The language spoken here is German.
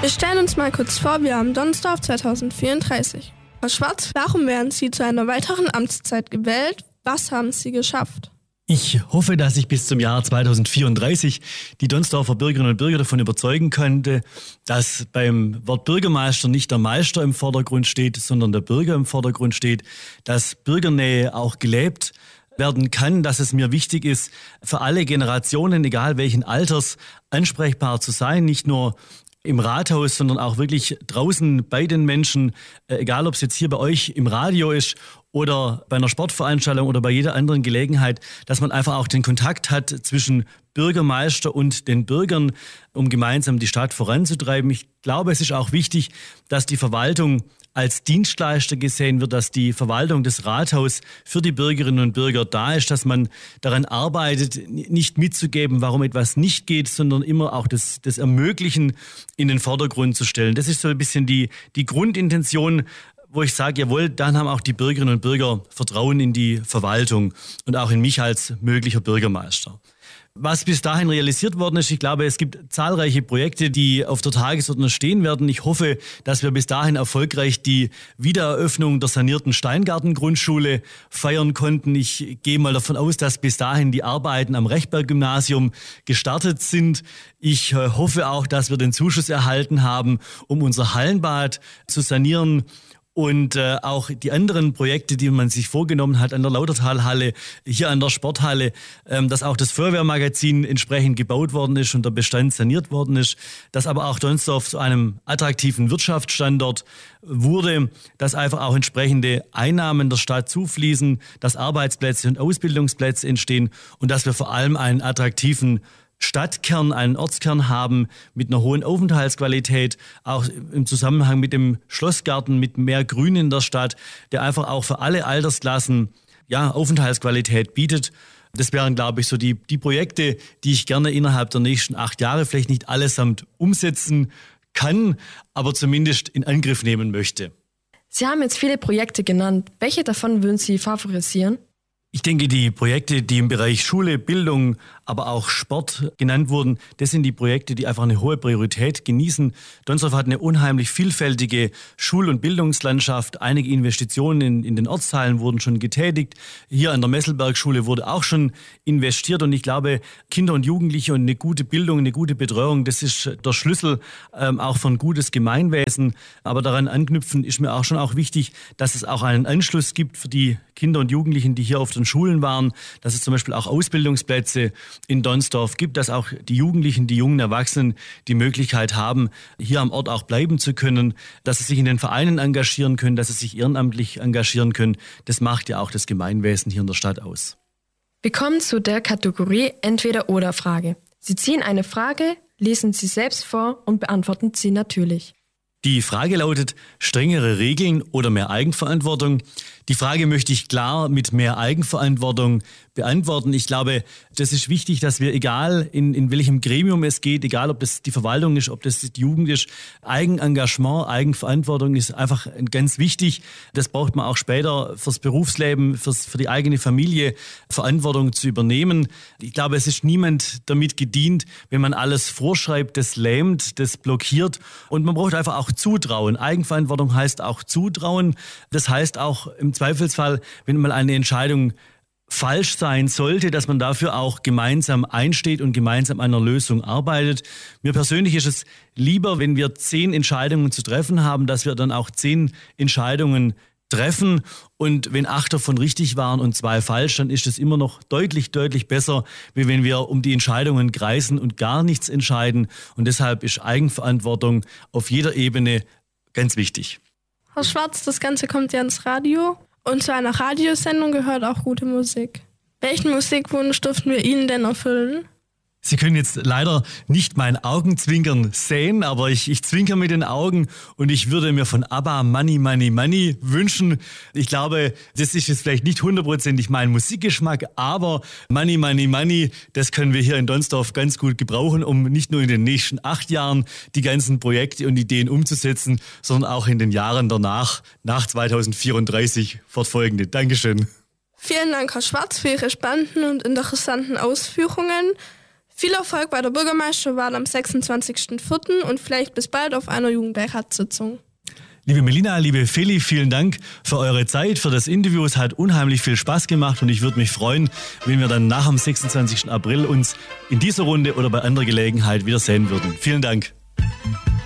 Wir stellen uns mal kurz vor, wir haben Donnersdorf 2034. Frau Schwarz, warum werden Sie zu einer weiteren Amtszeit gewählt? Was haben Sie geschafft? Ich hoffe, dass ich bis zum Jahr 2034 die Donnersdorfer Bürgerinnen und Bürger davon überzeugen könnte, dass beim Wort Bürgermeister nicht der Meister im Vordergrund steht, sondern der Bürger im Vordergrund steht, dass Bürgernähe auch gelebt werden kann, dass es mir wichtig ist, für alle Generationen, egal welchen Alters, ansprechbar zu sein, nicht nur im Rathaus, sondern auch wirklich draußen bei den Menschen, egal ob es jetzt hier bei euch im Radio ist oder bei einer Sportveranstaltung oder bei jeder anderen Gelegenheit, dass man einfach auch den Kontakt hat zwischen Bürgermeister und den Bürgern, um gemeinsam die Stadt voranzutreiben. Ich glaube, es ist auch wichtig, dass die Verwaltung als Dienstleister gesehen wird, dass die Verwaltung des Rathaus für die Bürgerinnen und Bürger da ist, dass man daran arbeitet, nicht mitzugeben, warum etwas nicht geht, sondern immer auch das Ermöglichen in den Vordergrund zu stellen. Das ist so ein bisschen die Grundintention, wo ich sage, jawohl, dann haben auch die Bürgerinnen und Bürger Vertrauen in die Verwaltung und auch in mich als möglicher Bürgermeister. Was bis dahin realisiert worden ist, ich glaube, es gibt zahlreiche Projekte, die auf der Tagesordnung stehen werden. Ich hoffe, dass wir bis dahin erfolgreich die Wiedereröffnung der sanierten Steingarten-Grundschule feiern konnten. Ich gehe mal davon aus, dass bis dahin die Arbeiten am Rechberg-Gymnasium gestartet sind. Ich hoffe auch, dass wir den Zuschuss erhalten haben, um unser Hallenbad zu sanieren. Und auch die anderen Projekte, die man sich vorgenommen hat an der Lautertalhalle, hier an der Sporthalle, dass auch das Feuerwehrmagazin entsprechend gebaut worden ist und der Bestand saniert worden ist, dass aber auch Donnersdorf zu einem attraktiven Wirtschaftsstandort wurde, dass einfach auch entsprechende Einnahmen der Stadt zufließen, dass Arbeitsplätze und Ausbildungsplätze entstehen und dass wir vor allem einen attraktiven Stadtkern, einen Ortskern haben mit einer hohen Aufenthaltsqualität, auch im Zusammenhang mit dem Schlossgarten, mit mehr Grün in der Stadt, der einfach auch für alle Altersklassen Aufenthaltsqualität bietet. Das wären, glaube ich, so die Projekte, die ich gerne innerhalb der nächsten 8 Jahre vielleicht nicht allesamt umsetzen kann, aber zumindest in Angriff nehmen möchte. Sie haben jetzt viele Projekte genannt. Welche davon würden Sie favorisieren? Ich denke, die Projekte, die im Bereich Schule, Bildung, aber auch Sport genannt wurden, das sind die Projekte, die einfach eine hohe Priorität genießen. Donnersdorf hat eine unheimlich vielfältige Schul- und Bildungslandschaft. Einige Investitionen in den Ortsteilen wurden schon getätigt. Hier an der Messelbergschule wurde auch schon investiert. Und ich glaube, Kinder und Jugendliche und eine gute Bildung, eine gute Betreuung, das ist der Schlüssel auch für ein gutes Gemeinwesen. Aber daran anknüpfen ist mir auch schon auch wichtig, dass es auch einen Anschluss gibt für die Kinder und Jugendlichen, die hier auf den Schulen waren, dass es zum Beispiel auch Ausbildungsplätze in Donnersdorf gibt, dass auch die Jugendlichen, die jungen Erwachsenen die Möglichkeit haben, hier am Ort auch bleiben zu können, dass sie sich in den Vereinen engagieren können, dass sie sich ehrenamtlich engagieren können. Das macht ja auch das Gemeinwesen hier in der Stadt aus. Wir kommen zu der Kategorie Entweder-oder-Frage. Sie ziehen eine Frage, lesen sie selbst vor und beantworten sie natürlich. Die Frage lautet, strengere Regeln oder mehr Eigenverantwortung? Die Frage möchte ich klar mit mehr Eigenverantwortung beantworten. Ich glaube, das ist wichtig, dass wir, egal in welchem Gremium es geht, egal ob das die Verwaltung ist, ob das die Jugend ist, Eigenengagement, Eigenverantwortung ist einfach ganz wichtig. Das braucht man auch später fürs Berufsleben, für die eigene Familie, Verantwortung zu übernehmen. Ich glaube, es ist niemand damit gedient, wenn man alles vorschreibt, das lähmt, das blockiert. Und man braucht einfach auch Zutrauen. Eigenverantwortung heißt auch Zutrauen. Das heißt auch im Zweifelsfall, wenn mal eine Entscheidung falsch sein sollte, dass man dafür auch gemeinsam einsteht und gemeinsam an einer Lösung arbeitet. Mir persönlich ist es lieber, wenn wir 10 Entscheidungen zu treffen haben, dass wir dann auch 10 Entscheidungen treffen. Und wenn 8 davon richtig waren und 2 falsch, dann ist es immer noch deutlich, deutlich besser, wie wenn wir um die Entscheidungen kreisen und gar nichts entscheiden. Und deshalb ist Eigenverantwortung auf jeder Ebene ganz wichtig. Herr Schwarz, das Ganze kommt ja ins Radio. Und zu einer Radiosendung gehört auch gute Musik. Welchen Musikwunsch dürfen wir Ihnen denn erfüllen? Sie können jetzt leider nicht mein Augenzwinkern sehen, aber ich zwinker mit den Augen und ich würde mir von ABBA Money, Money, Money wünschen. Ich glaube, das ist jetzt vielleicht nicht 100% mein Musikgeschmack, aber Money, Money, Money, das können wir hier in Donnersdorf ganz gut gebrauchen, um nicht nur in den nächsten 8 Jahren die ganzen Projekte und Ideen umzusetzen, sondern auch in den Jahren danach, nach 2034 fortfolgende. Dankeschön. Vielen Dank, Herr Schwarz, für Ihre spannenden und interessanten Ausführungen. Viel Erfolg bei der Bürgermeisterwahl am 26.04. und vielleicht bis bald auf einer Jugendbeiratssitzung. Liebe Melina, liebe Feli, vielen Dank für eure Zeit, für das Interview. Es hat unheimlich viel Spaß gemacht und ich würde mich freuen, wenn wir dann nach dem 26. April uns in dieser Runde oder bei anderer Gelegenheit wieder sehen würden. Vielen Dank.